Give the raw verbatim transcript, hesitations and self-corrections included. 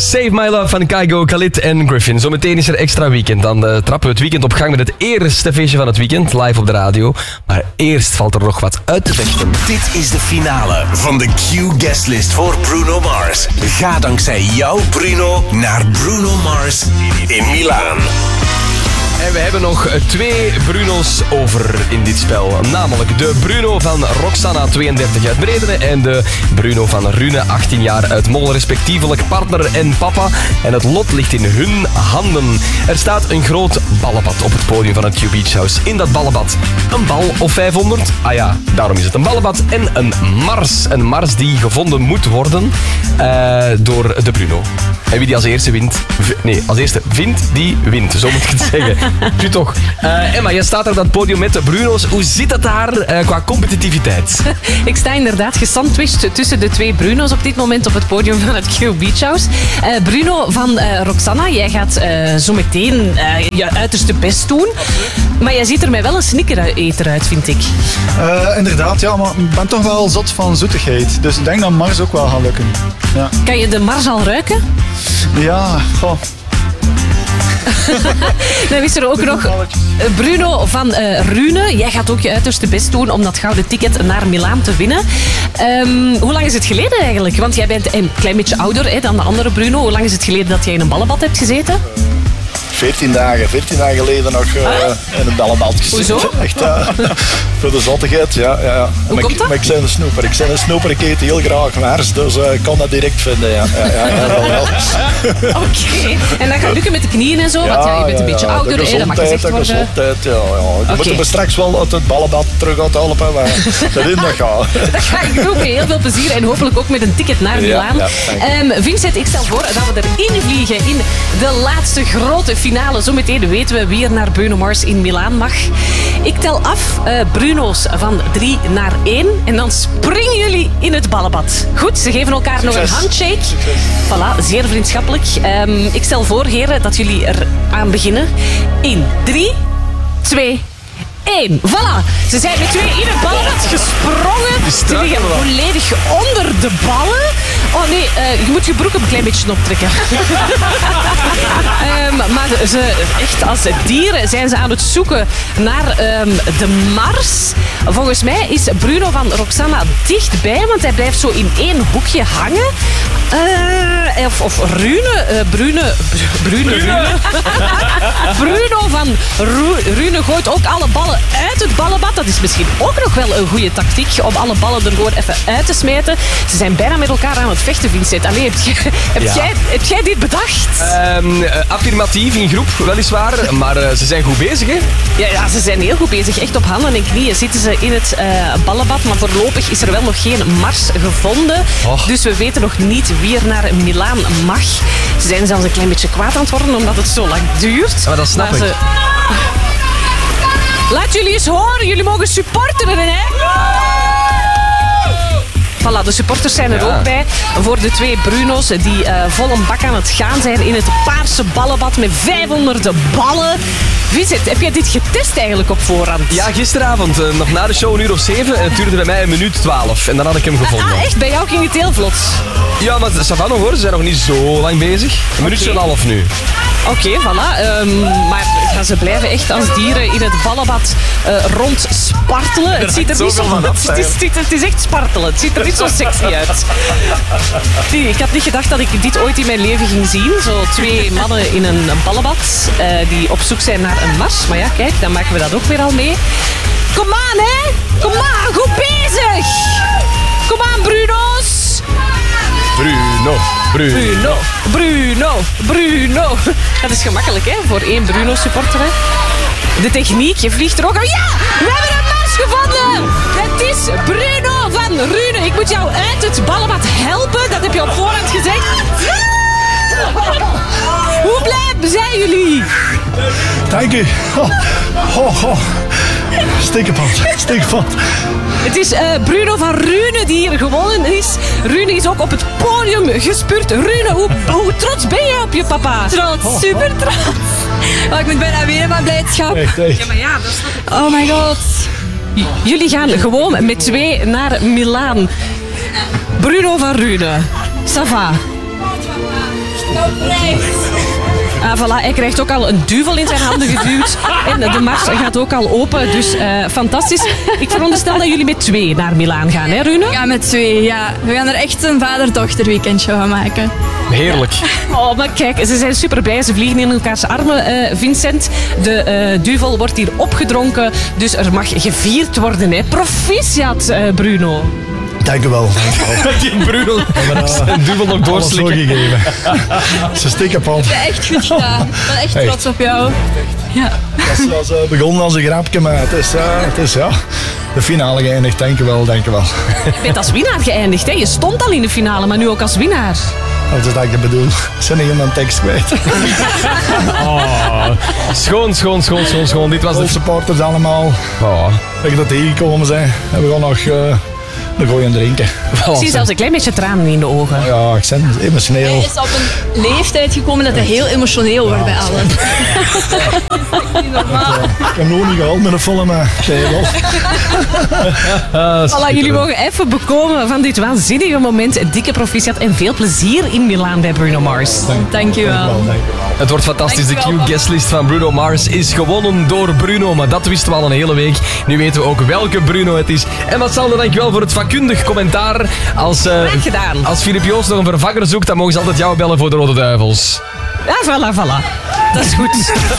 Save My Love van Kygo, Khalid en Griffin. Zometeen is er extra weekend. Dan uh, trappen we het weekend op gang met het eerste feestje van het weekend, live op de radio. Maar eerst valt er nog wat uit te vechten. Dit is de finale van de Q Guestlist voor Bruno Mars. Ga dankzij jou, Bruno, naar Bruno Mars in Milaan. En we hebben nog twee Bruno's over in dit spel. Namelijk de Bruno van Roxana, tweeëndertig uit Bredene. En de Bruno van Rune, achttien jaar uit Mol. Respectievelijk partner en papa. En het lot ligt in hun handen. Er staat een groot ballenbad op het podium van het Q Beach House. In dat ballenbad een bal of vijfhonderd. Ah ja, daarom is het een ballenbad. En een Mars. Een Mars die gevonden moet worden uh, door de Bruno. En wie die als eerste wint... V- nee, als eerste vindt, die wint. Zo moet ik het zeggen. Nu toch. Uh, Emma, jij staat er op dat podium met de Bruno's. Hoe zit het daar uh, qua competitiviteit? Ik sta inderdaad gesandwiched tussen de twee Bruno's op dit moment op het podium van het Q Beach House. Uh, Bruno van uh, Roxana, jij gaat uh, zo meteen uh, je uiterste best doen. Maar jij ziet er mij wel een snickereter uit, vind ik. Uh, inderdaad, ja, maar ik ben toch wel zot van zoetigheid. Dus ik denk dat Mars ook wel gaat lukken. Ja, Kan je de Mars al ruiken? ja goh. Dan is er ook nog Bruno van uh, Rune. Jij gaat ook je uiterste best doen om dat gouden ticket naar Milaan te winnen. Um, hoe lang is het geleden eigenlijk? Want jij bent een klein beetje ouder hè, dan de andere Bruno. Hoe lang is het geleden dat jij in een ballenbad hebt gezeten? veertien dagen, veertien dagen geleden nog uh, ah? in een ballenbad gezeten. Hoezo? Echt, uh, voor de zottigheid, ja. ja, ja. Hoe maar komt ik, dat? Maar ik ben een snoeper. Ik ben een snoeper, ik eet heel graag Mars, dus uh, ik kan dat direct vinden, ja. ja, ja, ja wel, wel. Oké. Okay. En dat gaat lukken met de knieën en zo, want ja, je bent een ja, beetje ja, ouder, de hè, dat mag gezondheid, gezegd de worden. gezondheid, ja. ja. Je Okay. moet me straks wel uit het ballenbad terug uit helpen, maar dat is nog gaan. Dat ga ik doen met heel veel plezier en hopelijk ook met een ticket naar Milaan. Ja, ja, um, Vincent, ik stel voor dat we erin vliegen in de laatste grote finale. Zometeen weten we wie er naar Bruno Mars in Milaan mag. Ik tel af uh, Bruno's van drie naar één en dan springen jullie in het ballenbad. Goed, ze geven elkaar nog een handshake. Voilà, zeer vriendschappelijk. Um, ik stel voor, heren, dat jullie er aan beginnen. In drie, twee, één. Voilà, ze zijn met twee in het ballenbad gesprongen. Ze liggen volledig onder de ballen. Oh nee, uh, je moet je broek een klein beetje optrekken. um, maar ze, echt als dieren zijn ze aan het zoeken naar um, de Mars. Volgens mij is Bruno van Roxana dichtbij, want hij blijft zo in één hoekje hangen. Uh, of, of Rune, uh, Brune, Brune, Rune. Bruno van Ru, Rune gooit ook alle ballen uit het ballenbad. Dat is misschien ook nog wel een goede tactiek om alle ballen er gewoon even uit te smijten. Ze zijn bijna met elkaar aan het vechten, Vincent. Allee, heb, je, heb, ja. jij, heb jij dit bedacht? Um, affirmatief in groep, weliswaar. Maar uh, ze zijn goed bezig, hè? Ja, ja, ze zijn heel goed bezig. Echt op handen en knieën zitten ze in het uh, ballenbad. Maar voorlopig is er wel nog geen Mars gevonden. Oh. Dus we weten nog niet wie er naar Milaan mag. Ze zijn zelfs een klein beetje kwaad aan het worden, omdat het zo lang duurt. Ja, maar dat snap maar ik. Ze... Laat jullie eens horen. Jullie mogen supporteren, hè? Voilà, de supporters zijn er ja. ook bij voor de twee Bruno's die uh, vol een bak aan het gaan zijn in het paarse ballenbad met vijfhonderd ballen. Vincent, heb jij dit getest eigenlijk op voorhand? Ja, gisteravond, uh, nog na de show een uur of zeven. En het duurde bij mij een minuut twaalf. En dan had ik hem gevonden. Ah, echt? Bij jou ging het heel vlot? Ja, maar Savannah hoor, ze zijn nog niet zo lang bezig. Een minuutje en een half nu. Oké, okay, voilà. Um, maar gaan ze blijven echt als dieren in het ballenbad uh, rondspartelen. Het ziet er niet zo van af. Het is, het, is, het is echt spartelen. Het ziet er niet zo sexy uit. Nee, ik had niet gedacht dat ik dit ooit in mijn leven ging zien. Zo twee mannen in een ballenbad uh, die op zoek zijn naar een Mars. Maar ja, kijk, dan maken we dat ook weer al mee. Kom aan, hè! Kom aan, goed bezig! Kom aan, Bruno's! Bruno, Bruno, Bruno, Bruno. Dat is gemakkelijk, hè, voor één Bruno-supporter. Hè. De techniek, je vliegt er ook al. Ja, we hebben een Mars gevonden! Het is Bruno van Rune. Ik moet jou uit het ballenbad helpen. Dat heb je op voorhand gezegd. Hoe blij zijn jullie? Dank u. Oh, oh, oh. Stekenpad, stekenpad. Het is uh, Bruno van Rune die hier gewonnen is. Rune is ook op het podium gespuurd. Rune, hoe, hoe trots ben je op je papa? Trots, oh, super trots. Oh, ik moet bijna weer van blijdschap. Echt, echt. Ja, maar ja, dat snap ik. Oh my god. J- jullie gaan gewoon met twee naar Milaan. Bruno van Rune. Ça va. Ah, voilà, hij krijgt ook al een duvel in zijn handen geduwd. En de mars gaat ook al open, dus uh, fantastisch. Ik veronderstel dat jullie met twee naar Milaan gaan, hè Rune? Ja, met twee, ja. We gaan er echt een vader-dochter weekendje van maken. Heerlijk. Oh, maar kijk, ze zijn super blij. Ze vliegen in elkaars armen, uh, Vincent. De uh, duvel wordt hier opgedronken, dus er mag gevierd worden. Hè. Proficiat, uh, Bruno. Dank u wel. Dank u wel. Die Bruno zijn duvel nog doorslikken. Alles doorgegeven. Ze stikken pan. Ja, echt goed gedaan. Ik ben echt trots op jou. Ja. Dat is uh, begonnen als een grapje, maar het is, uh, het is ja, de finale geëindigd. Dank u wel, dank u wel. Je bent als winnaar geëindigd, hè? Je stond al in de finale, maar nu ook als winnaar. Dat is dat ik bedoel. Zijn er iemand tekst kwijt? Oh, schoon, schoon, schoon, schoon, schoon. Dit was Alle de... supporters allemaal. Oh. Dat dat tegengekomen zijn. En we gaan nog uh, een gooien drinken. Ik zie zelfs een klein beetje tranen in de ogen. Ja, ik ben emotioneel. Hij is op een leeftijd gekomen dat hij heel emotioneel wordt bij alles. Dat is niet normaal. Ik heb nog niet gehaald met een volle, maar nee, wel. Ah, Voilà, jullie mogen even bekomen van dit waanzinnige moment. Dikke proficiat en veel plezier in Milaan bij Bruno Mars. Dank je wel. Het wordt fantastisch. De Dankjewel, Q-guestlist van Bruno Mars is gewonnen door Bruno. Maar dat wisten we al een hele week. Nu weten we ook welke Bruno het is. En wat Sander, dankjewel voor het vakkundig commentaar. Als, uh, Graag gedaan. als Filip Joos nog een vervanger zoekt, dan mogen ze altijd jou bellen voor de Rode Duivels. Ja, voilà, voilà. Dat is goed.